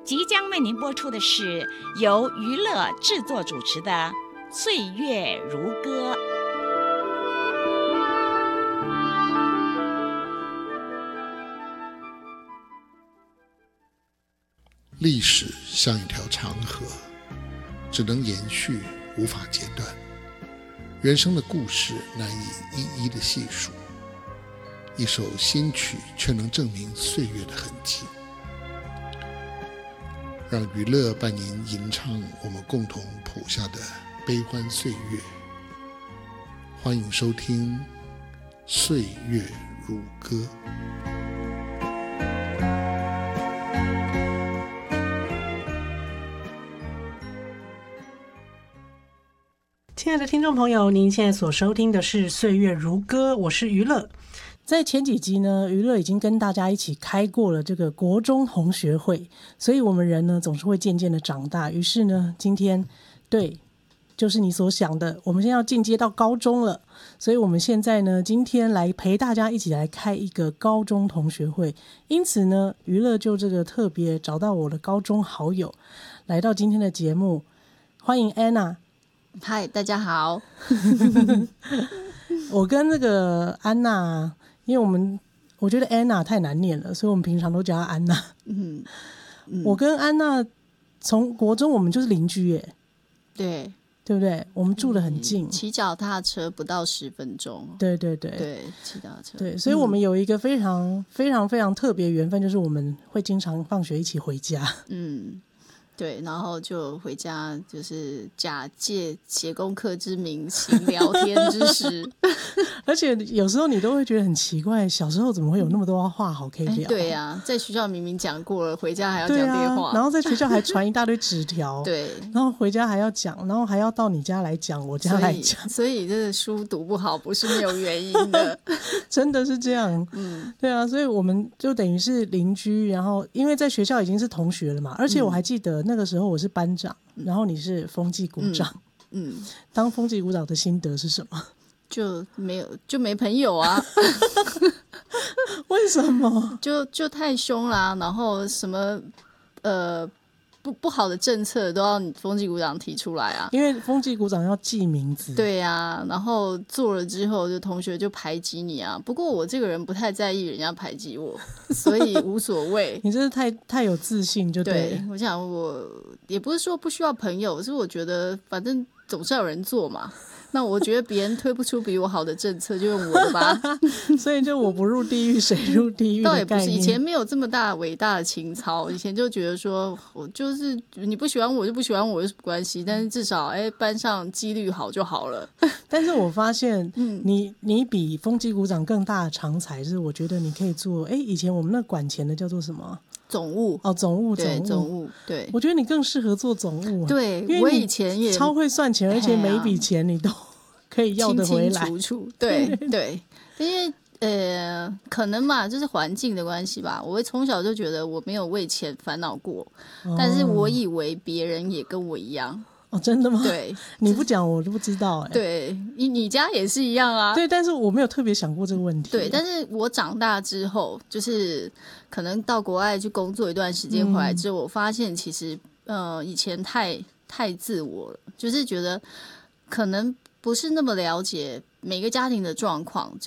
即将为您播出的是由娱乐制作主持的《岁月如歌》。 历史像一条长河，只能延续，无法截断。人生的故事难以一一的细数，一首新曲却能证明岁月的痕迹。让娱乐伴您吟唱我们共同谱下的悲欢岁月。欢迎收听《岁月如歌》。 亲爱的听众朋友，您现在所收听的是《岁月如歌》，我是娱乐。在前几集呢，娱乐已经跟大家一起开过了这个国中同学会，所以我们人呢总是会渐渐的长大。于是呢，今天对，就是你所想的，我们现在要进阶到高中了，所以我们现在呢，今天来陪大家一起来开一个高中同学会。因此呢，娱乐就这个特别找到我的高中好友，来到今天的节目，欢迎 Anna。 嗨，大家好。 我跟那个安娜，因为我觉得安娜太难念了，所以我们平常都叫她安娜。我跟安娜从国中我们就是邻居耶，对不对？我们住得很近， 骑脚踏车不到10分钟。 对， 骑脚踏车。 对，所以我们有一个非常非常非常特别的缘分，就是我们会经常放学一起回家。 对，然后就回家，就是假借写功课之名行聊天之实。 而且有时候你都会觉得很奇怪，小时候怎么会有那么多话好可以聊？ 对啊，在学校明明讲过了，回家还要讲电话， 然后在学校还传一大堆纸条， 对， 然后回家还要讲，然后还要到你家来讲，我家来讲， 所以这个书读不好不是没有原因的。 真的是这样。对啊，所以我们就等于是邻居，然后因为在学校已经是同学了嘛，而且我还记得那个时候我是班长，然后你是风纪股长。当风纪股长的心得是什么？ 就没朋友啊。 为什么？ 就太凶啦，然后什么不好的政策都要你风纪股长提出来啊， 因为风纪股长要记名字。 对啊，然后做了之后就同学就排挤你啊。不过我这个人不太在意人家排挤我，所以无所谓。 你真是太有自信就对了。 对，我想我也不是说不需要朋友，是我觉得反正总是要有人做嘛。那我觉得别人推不出比我好的政策，就用我的吧。 所以就我不入地狱谁入地狱的概念。 倒也不是，以前没有这么大伟大的情操，以前就觉得说我就是你不喜欢我就不喜欢我有什么关系，但是至少班上几率好就好了。 但是我发现你比风纪股长更大的长才，是我觉得你可以做以前我们那管钱的叫做什么总务。 总务。 对， 我觉得你更适合做总务。 对，因为我以前也超会算钱，而且每一笔钱你都可以要得回来， 清清楚楚。对，因为可能嘛，就是环境的关系吧。我从小就觉得我没有为钱烦恼过，但是我以为别人也跟我一样。 真的吗？ 对， 你不讲我都不知道。 对，你家也是一样啊。 对，但是我没有特别想过这个问题。 对，但是我长大之后，就是可能到国外去工作一段时间回来之后，我发现其实以前太自我了，就是觉得可能不是那么了解每个家庭的状况。